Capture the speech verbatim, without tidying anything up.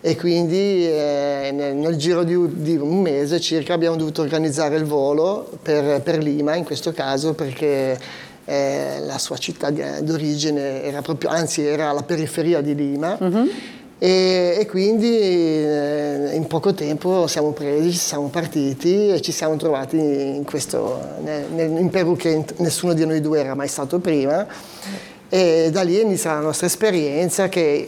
e quindi eh, nel, nel giro di, di un mese circa abbiamo dovuto organizzare il volo per, per Lima in questo caso, perché eh, la sua città d'origine era proprio, anzi era alla periferia di Lima. Mm-hmm. E, e quindi eh, in poco tempo siamo presi, siamo partiti e ci siamo trovati in, questo, nel, in Perù, che nessuno di noi due era mai stato prima, e da lì inizia la nostra esperienza che